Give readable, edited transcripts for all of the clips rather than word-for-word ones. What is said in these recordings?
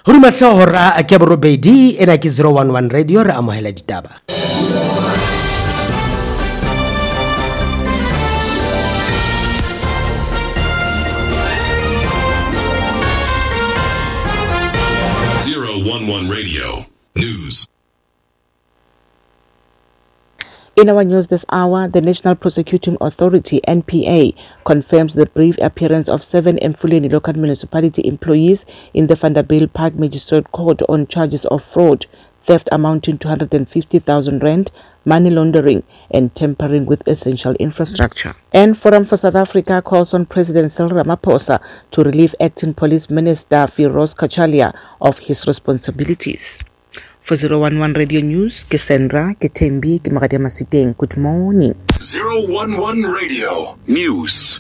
Hore mahlohora a ke borobedi ena ke 011 radio re amohela ditaba. Radio News. In our news this hour, the National Prosecuting Authority, NPA, confirms the brief appearance of 7 Emfuleni local municipality employees in the Vanderbilt Park Magistrate Court on charges of fraud, theft amounting to 150,000 rand, money laundering, and tampering with essential infrastructure. And Forum for South Africa calls on President Cyril Ramaphosa to relieve Acting Police Minister Firoz Kachalia of his responsibilities. For 011 Radio News, Kesendra, Ketembi, Kimagadema Siteng. Good morning. 011 Radio News.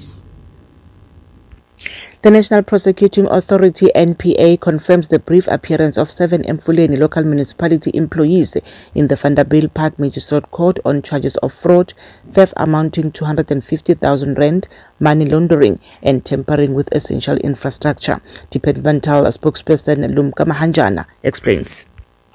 The National Prosecuting Authority, NPA, confirms the brief appearance of 7 Emfuleni local municipality employees in the Vanderbilt Park Magistrate Court on charges of fraud, theft amounting to 250,000 rand, money laundering, and tampering with essential infrastructure. Departmental spokesperson Lumka Mahanjana explains.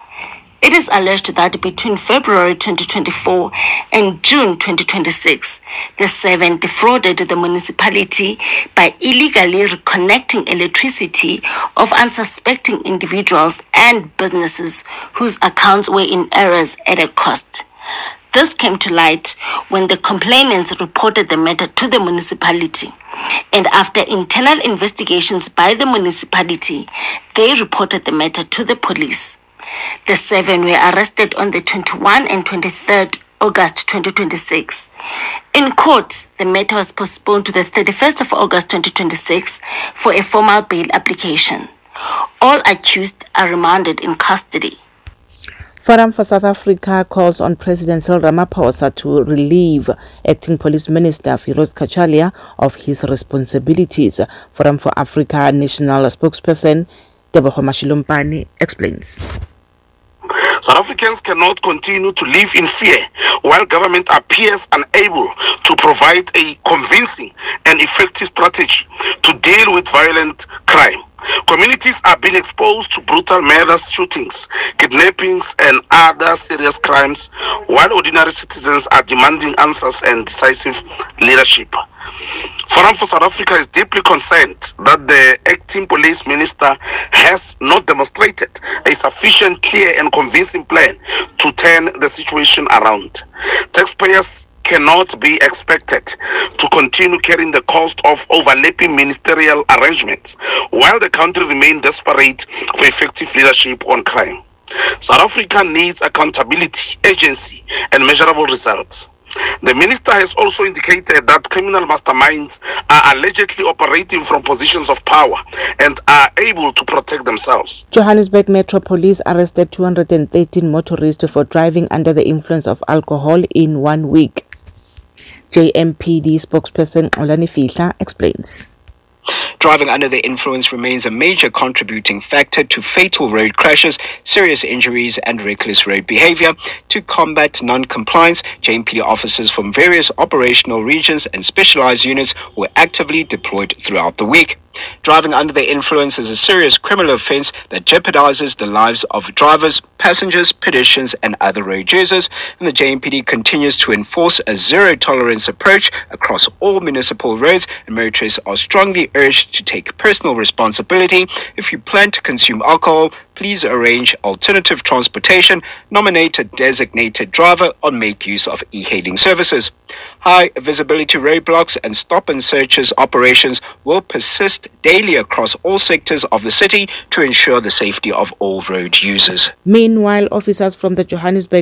It is alleged that between February 2024 and June 2026, the 7 defrauded the municipality by illegally reconnecting electricity of unsuspecting individuals and businesses whose accounts were in errors at a cost. This came to light when the complainants reported the matter to the municipality, and after internal investigations by the municipality, they reported the matter to the police. The 7 were arrested on the 21 and 23rd August 2026. In court, the matter was postponed to the 31st of August 2026 for a formal bail application. All accused are remanded in custody. Forum for South Africa calls on President Cyril Ramaphosa to relieve Acting Police Minister Firoz Kachalia of his responsibilities. Forum for Africa National spokesperson Tebogo Mashilompane explains. South Africans cannot continue to live in fear while government appears unable to provide a convincing and effective strategy to deal with violent crime. Communities are being exposed to brutal murders, shootings, kidnappings, and other serious crimes, while ordinary citizens are demanding answers and decisive leadership. Forum for South Africa is deeply concerned that the acting police minister has not demonstrated a sufficient, clear, and convincing plan to turn the situation around. Taxpayers cannot be expected to continue carrying the cost of overlapping ministerial arrangements while the country remains desperate for effective leadership on crime. South Africa needs accountability, agency, and measurable results. The minister has also indicated that criminal masterminds are allegedly operating from positions of power and are able to protect themselves. Johannesburg Metro Police arrested 213 motorists for driving under the influence of alcohol in 1 week. JMPD spokesperson Olani Fihla explains. Driving under the influence remains a major contributing factor to fatal road crashes, serious injuries, and reckless road behavior. To combat non-compliance, JMPD officers from various operational regions and specialized units were actively deployed throughout the week. Driving under the influence is a serious criminal offense that jeopardizes the lives of drivers, passengers, pedestrians, and other road users, and the JMPD continues to enforce a zero-tolerance approach across all municipal roads, and motorists are strongly urged to take personal responsibility. If you plan to consume alcohol, please arrange alternative transportation, nominate a designated driver, or make use of e-hailing services. High visibility roadblocks and stop and searches operations will persist daily across all sectors of the city to ensure the safety of all road users. Meanwhile, officers from the Johannesburg